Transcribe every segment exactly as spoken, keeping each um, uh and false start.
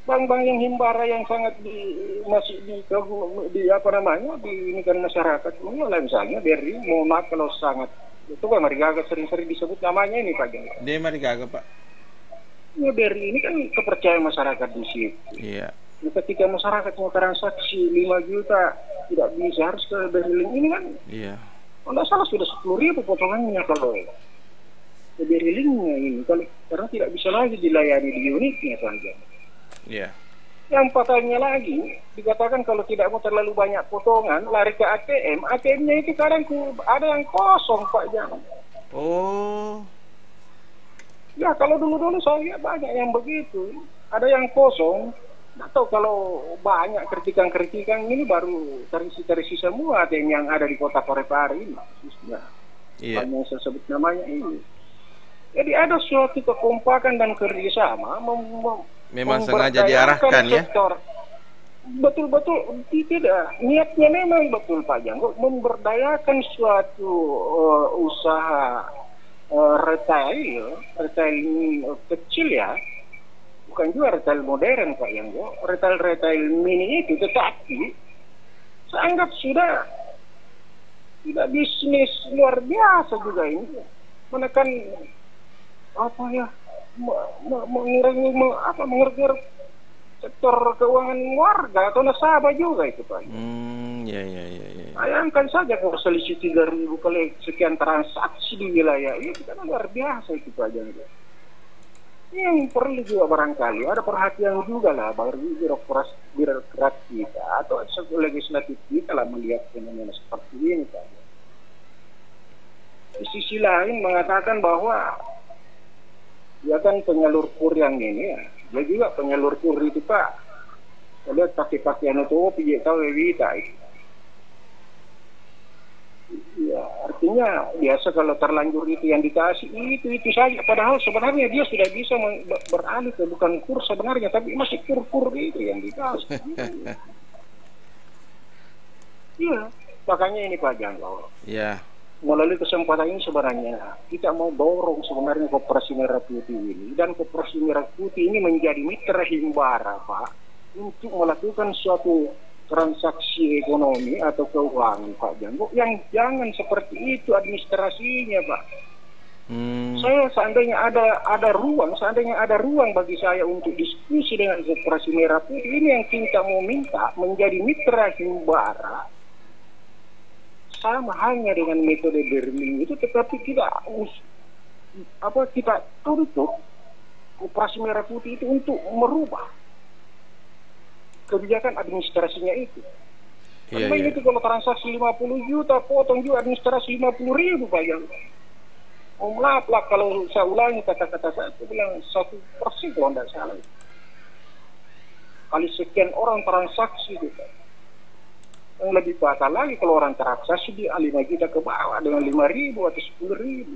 bank-bank yang himbara yang sangat di masih di, di apa namanya di ini kan masyarakat ini lah misalnya B R I, mohon maaf kalau sangat itu kan Marigaga sering-sering disebut namanya ini Pak Jeng. Dia Marigaga Pak. Ya B R I ini kan kepercayaan masyarakat di situ. Iya. Nah, ketika masyarakat mau transaksi lima juta tidak bisa harus ke B R I Link ini kan. Iya. Kalau tidak salah sudah sepuluh ribu potongannya kalau ke B R I Linknya ini kalau karena tidak bisa lagi dilayani di unitnya saja. Iya. Yang fatalnya lagi, dikatakan kalau tidak mau terlalu banyak potongan, lari ke A T M. A T M-nya itu kadang ada yang kosong, Pak Jang. Oh. Ya, kalau dulu-dulu saya lihat banyak yang begitu. Ada yang kosong. Nggak tahu kalau banyak kritikan-kritikan ini baru terisi-terisi semua A T M yang ada di kota Parepare ini. Khususnya. Iya. Banyak saya sebut namanya ini. Jadi ada suatu kekompakan dan kerjasama mem- mem- Memang sengaja diarahkan ya. Betul-betul tidak. Niatnya memang betul Pak Janggo memberdayakan suatu uh, usaha uh, retail, retail uh, kecil ya. Bukan juga retail modern Pak Janggo, retail-retail mini itu tetapi saya anggap sudah tidak bisnis luar biasa juga ini. Menekan apa ya? mengurangi apa mengurangi sektor keuangan warga atau nasabah juga itu Pak. Hmm, ya ya ya ya. Bayangkan saja kalau selisih tiga ribu kali sekian transaksi di wilayah ini kan luar biasa itu Pak Janggo. Yang perlu juga barangkali ada perhatian juga lah bagi birokrat birokrat kita atau legislatif kita lah melihat fenomena seperti ini Pak. Di sisi lain mengatakan bahwa dia kan penyalur kur yang ini ya. Dia juga penyalur kur itu Pak. Saya lihat pakai pakaian itu, pijak tahu lebih tak. Ya, artinya biasa kalau terlanjur itu yang dikasih itu itu saja. Padahal sebenarnya dia sudah bisa beralih ke bukan kur sebenarnya, tapi masih kur-kur itu yang dikasih. Iya, makanya ini Pak Janggo. Iya. Melalui kesempatan ini sebenarnya kita mau dorong sebenarnya Koperasi Merah Putih ini dan Koperasi Merah Putih ini menjadi mitra himbara Pak untuk melakukan suatu transaksi ekonomi atau keuangan Pak Janggo yang jangan seperti itu administrasinya Pak. Hmm. Saya seandainya ada ada ruang, seandainya ada ruang bagi saya untuk diskusi dengan Koperasi Merah Putih ini yang kita mau minta menjadi mitra himbara sama hanya dengan metode Berlin itu, tetapi tidak apa kita tuntut Koperasi Merah Putih itu untuk merubah kebijakan administrasinya itu. Karena iya, itu kalau transaksi lima puluh juta potong juga administrasi lima puluh ribu Pak Yang. Oh melap-lap kalau saya ulangi kata-kata saya itu bilang satu persen kalau tidak salah. Kali sekian orang transaksi itu Pak. Yang lebih fatal lagi kalau orang transaksi di lima juta ke bawah dengan lima ribu atau sepuluh ribu.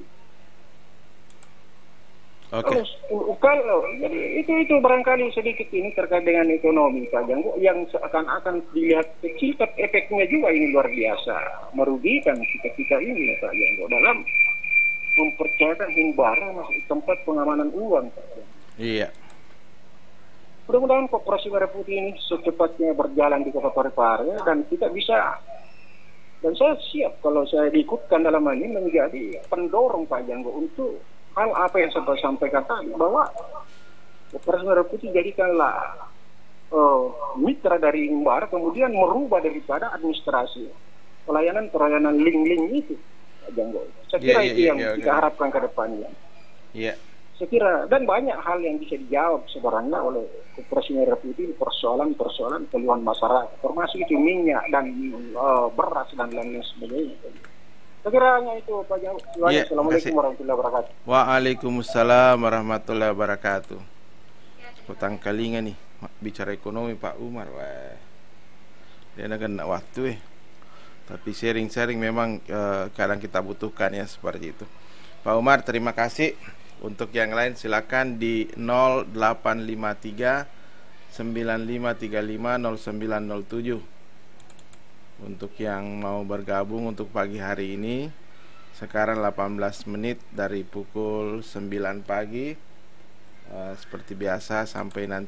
Oke. Okay. Kalau, kalau jadi itu itu barangkali sedikit ini terkait dengan ekonomi Pak Janggo yang seakan-akan dilihat kecil, tapi efeknya juga ini luar biasa merugikan kita kita ini Pak Janggo dalam mempercayakan himbara masuk tempat pengamanan uang Pak Janggo. Iya. Mudah-mudahan Koperasi Merah Putih ini secepatnya berjalan di Kota Parepare dan kita bisa, dan saya siap kalau saya diikutkan dalam hal ini menjadi pendorong Pak Janggo untuk hal apa yang saya sampaikan tadi bahwa Koperasi Merah Putih jadikanlah uh, mitra dari himbara kemudian merubah daripada administrasi pelayanan-pelayanan link-link itu Pak Janggo. Saya kira yeah, yeah, itu yeah, yang yeah, kita okay. harapkan ke depannya. Iya. Yeah. Saya kira dan banyak hal yang bisa dijawab sebenarnya oleh Koperasi Merah Putih persoalan-persoalan keluhan masyarakat termasuk itu minyak dan uh, beras dan lain-lain sebagainya. Saya kira hanya itu Pak Janggo. Ya, Assalamualaikum warahmatullahi wabarakatuh. Waalaikumsalam warahmatullahi wabarakatuh. Utang kalinga nih bicara ekonomi Pak Umar. Wah. Dia nak nak waktu eh. Tapi sharing-sharing memang uh, kadang kita butuhkan ya seperti itu. Pak Umar terima kasih. Untuk yang lain silakan di nol delapan lima tiga sembilan lima tiga lima nol sembilan nol tujuh. Untuk yang mau bergabung untuk pagi hari ini sekarang delapan belas menit dari pukul sembilan pagi uh, seperti biasa sampai nanti